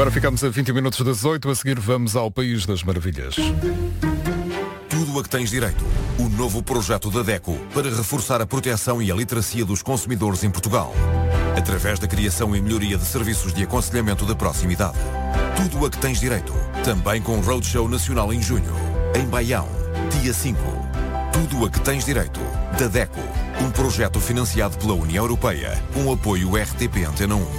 Agora ficamos a 20 minutos das 8, a seguir vamos ao País das Maravilhas. Tudo a que tens direito. O novo projeto da DECO para reforçar a proteção e a literacia dos consumidores em Portugal. Através da criação e melhoria de serviços de aconselhamento de proximidade. Tudo a que tens direito. Também com Roadshow Nacional em junho. Em Baião, dia 5. Tudo a que tens direito. Da DECO. Um projeto financiado pela União Europeia. Com apoio RTP Antena 1.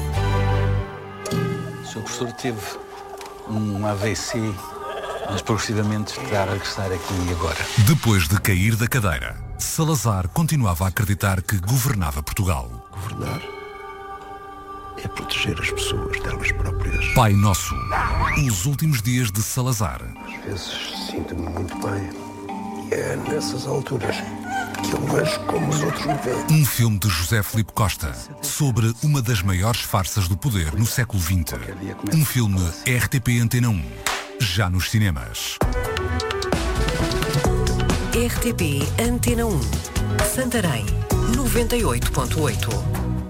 O Sr. Professor teve um AVC, mas progressivamente está a regressar aqui e agora. Depois de cair da cadeira, Salazar continuava a acreditar que governava Portugal. Governar é proteger as pessoas delas próprias. Pai Nosso, os últimos dias de Salazar. Às vezes sinto-me muito bem e é nessas alturas que eu vejo como os outros me veem. Um filme de José Filipe Costa sobre uma das maiores farsas do poder no século XX. Um filme RTP Antena 1, já nos cinemas. RTP Antena 1, Santarém, 98.8.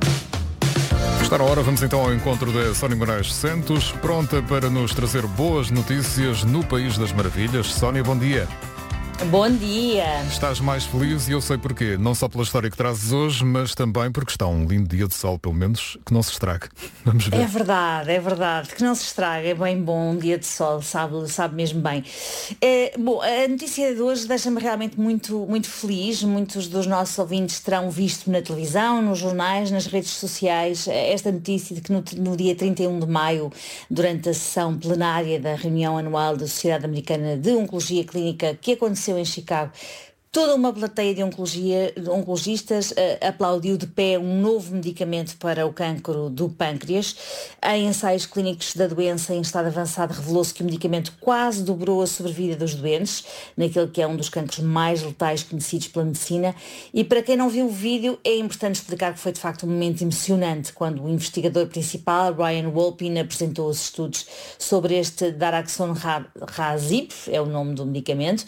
Está na hora, vamos então ao encontro da Sónia Moraes Santos, pronta para nos trazer boas notícias no País das Maravilhas. Sónia, bom dia. Bom dia. Estás mais feliz e eu sei porquê. Não só pela história que trazes hoje, mas também porque está um lindo dia de sol, pelo menos, que não se estrague. Vamos ver. É verdade. Que não se estrague. É bem bom um dia de sol, sabe mesmo bem. Bom, a notícia de hoje deixa-me realmente muito, muito feliz. Muitos dos nossos ouvintes terão visto na televisão, nos jornais, nas redes sociais, esta notícia de que no dia 31 de maio, durante a sessão plenária da reunião anual da Sociedade Americana de Oncologia Clínica, que aconteceu em Chicago, toda uma plateia de oncologistas aplaudiu de pé um novo medicamento para o cancro do pâncreas. Em ensaios clínicos da doença em estado avançado revelou-se que o medicamento quase dobrou a sobrevida dos doentes, naquele que é um dos cancros mais letais conhecidos pela medicina. E para quem não viu o vídeo, é importante explicar que foi de facto um momento emocionante quando o investigador principal, Ryan Wolpin, apresentou os estudos sobre este Daraxonrasib, é o nome do medicamento.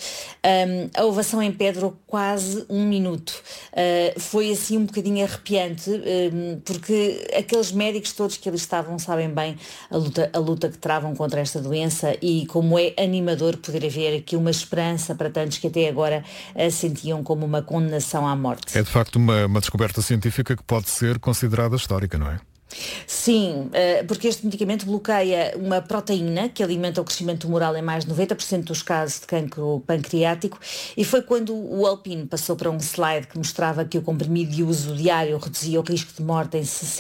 A ovação em pé durou quase um minuto. Foi assim um bocadinho arrepiante, porque aqueles médicos todos que ali estavam sabem bem a luta que travam contra esta doença e como é animador poder haver aqui uma esperança para tantos que até agora sentiam como uma condenação à morte. É de facto uma descoberta científica que pode ser considerada histórica, não é? Sim, porque este medicamento bloqueia uma proteína que alimenta o crescimento tumoral em mais de 90% dos casos de cancro pancreático, e foi quando o Alpine passou para um slide que mostrava que o comprimido de uso diário reduzia o risco de morte em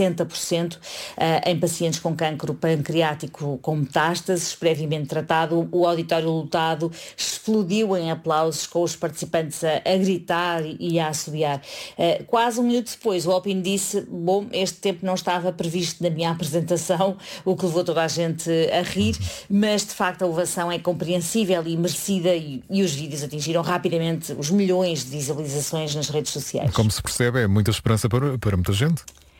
60% em pacientes com cancro pancreático com metástases previamente tratado. O auditório lotado explodiu em aplausos, com os participantes a gritar e a assobiar. Quase um minuto depois, o Alpine disse: bom, este tempo não estava previsto na minha apresentação, o que levou toda a gente a rir, mas de facto a ovação é compreensível e merecida, e os vídeos atingiram rapidamente os milhões de visualizações nas redes sociais. Como se percebe, é muita esperança para muita gente.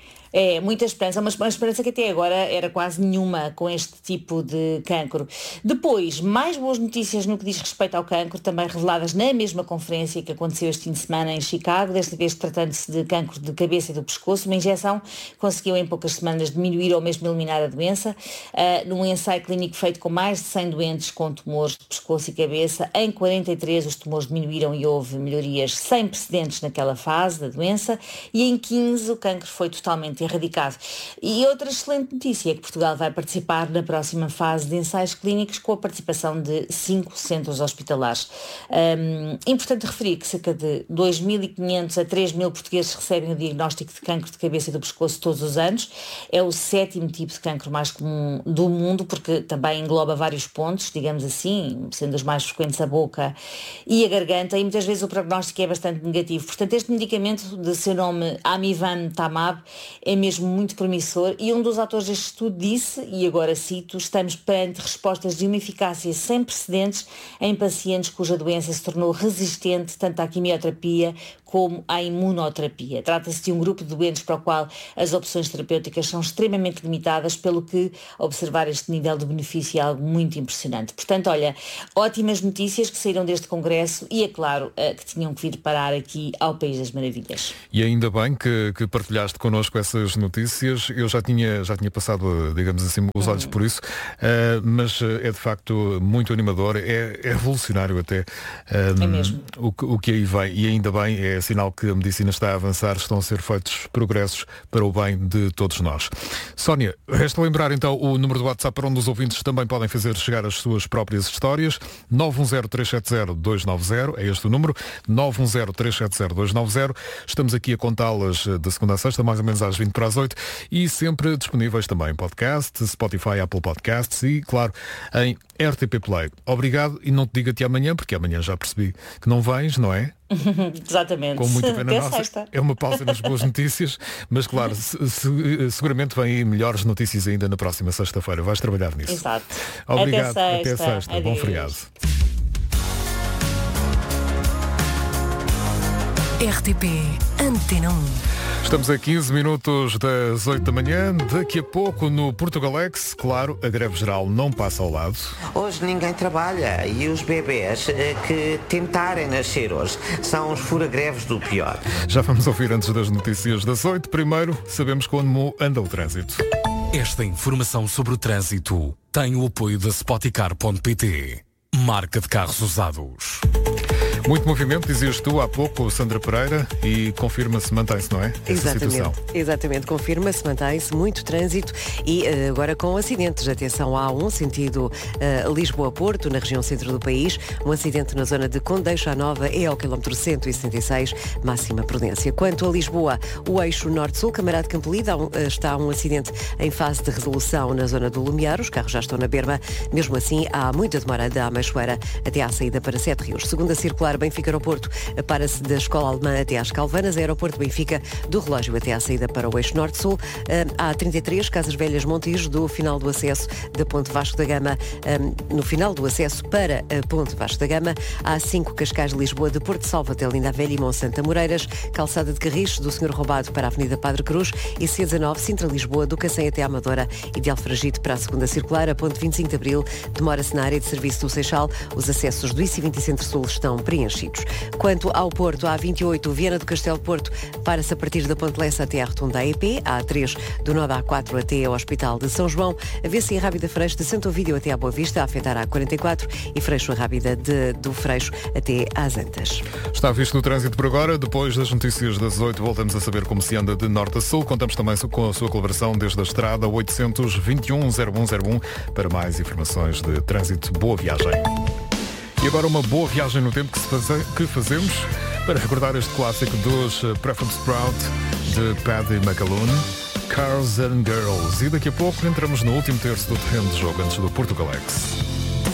É, muita esperança, mas uma esperança que até agora era quase nenhuma com este tipo de cancro. Depois, mais boas notícias no que diz respeito ao cancro, também reveladas na mesma conferência que aconteceu este fim de semana em Chicago, desta vez tratando-se de cancro de cabeça e do pescoço. Uma injeção conseguiu em poucas semanas diminuir ou mesmo eliminar a doença. Num ensaio clínico feito com mais de 100 doentes com tumores de pescoço e cabeça, em 43 os tumores diminuíram e houve melhorias sem precedentes naquela fase da doença, e em 15 o cancro foi totalmente erradicado. E outra excelente notícia é que Portugal vai participar na próxima fase de ensaios clínicos com a participação de 5 centros hospitalares. Importante referir que cerca de 2.500 a 3.000 portugueses recebem o diagnóstico de cancro de cabeça e do pescoço todos os anos. É o 7º tipo de cancro mais comum do mundo, porque também engloba vários pontos, digamos assim, sendo os mais frequentes a boca e a garganta, e muitas vezes o prognóstico é bastante negativo. Portanto, este medicamento, de seu nome Amivantamab, é mesmo muito promissor, e um dos autores deste estudo disse, e agora cito: estamos perante respostas de uma eficácia sem precedentes em pacientes cuja doença se tornou resistente tanto à quimioterapia como à imunoterapia. Trata-se de um grupo de doentes para o qual as opções terapêuticas são extremamente limitadas, pelo que observar este nível de benefício é algo muito impressionante. Portanto, olha, ótimas notícias que saíram deste congresso e é claro que tinham que vir parar aqui ao País das Maravilhas. E ainda bem que partilhaste connosco essas notícias. Eu já tinha passado, digamos assim, os olhos por isso, mas é de facto muito animador, é revolucionário até é mesmo. O que aí vem, e ainda bem, é sinal que a medicina está a avançar, estão a ser feitos progressos para o bem de todos nós. Sónia, resta lembrar então o número do WhatsApp para onde os ouvintes também podem fazer chegar as suas próprias histórias, 910-370-290, é este o número, 910-370-290. Estamos aqui a contá-las de segunda a sexta, mais ou menos às 20 para as 8, e sempre disponíveis também em podcast, Spotify, Apple Podcasts e, claro, em RTP Play. Obrigado e não te digo até amanhã, porque amanhã já percebi que não vens, não é? Exatamente. Com muita pena nossa. Sexta. É uma pausa nas boas notícias, mas claro, seguramente vêm aí melhores notícias ainda na próxima sexta-feira. Vais trabalhar nisso. Exato. Obrigado. Até sexta. Bom Adeus. feriado. RTP Antena 1. Estamos a 15 minutos das 8 da manhã. Daqui a pouco no Portugalex, claro, a greve geral não passa ao lado. Hoje ninguém trabalha e os bebés que tentarem nascer hoje são os fura-greves do pior. Já vamos ouvir antes das notícias das 8. Primeiro, sabemos como anda o trânsito. Esta informação sobre o trânsito tem o apoio da Spoticar.pt, marca de carros usados. Muito movimento, dizias tu há pouco, Sandra Pereira, e confirma-se, mantém-se, não é? Essa situação. Exatamente, confirma-se, mantém-se, muito trânsito e agora com acidentes. Atenção, há um sentido Lisboa-Porto, na região centro do país, um acidente na zona de Condeixa à Nova é ao quilómetro 166, máxima prudência. Quanto a Lisboa, o eixo norte-sul, Camarado Campolide, está um acidente em fase de resolução na zona do Lumiar, os carros já estão na berma, mesmo assim há muita demora da Ameixoeira até à saída para Sete Rios. Segunda circular Benfica Aeroporto, para-se da Escola Alemã até às Calvanas, Aeroporto Benfica do Relógio até à saída para o eixo norte-sul. Há 33, Casas Velhas Montijo, do final do acesso da Ponte Vasco da Gama, no final do acesso para a Ponte Vasco da Gama. Há 5, Cascais de Lisboa, de Porto Salvo até Linda a Velha e Monsanto Moreiras, Calçada de Carris, do Senhor Roubado para a Avenida Padre Cruz e C19, Sintra Lisboa, do Cacém até à Amadora e de Alfragide para a segunda circular, a ponte 25 de Abril, demora-se na área de serviço do Seixal, os acessos do IC20 Centro-Sul estão preenchidos. Quanto ao Porto, há 28, Viana do Castelo Porto, para-se a partir da Ponte Lessa até à Rotunda AEP, há 3, do nó da A4 até ao Hospital de São João, a VC Rábida Freixo de Santo Ovídio até à Boa Vista, a afetar a A44 e Freixo a Rábida do Freixo até às Antas. Está visto no trânsito por agora. Depois das notícias das 8, voltamos a saber como se anda de norte a sul. Contamos também com a sua colaboração desde a estrada 821-0101 para mais informações de trânsito. Boa viagem. E agora uma boa viagem no tempo que fazemos para recordar este clássico dos Prefab Sprout de Paddy McAloon, Cars and Girls. E daqui a pouco entramos no último terço do terreno de jogo antes do Portugalex.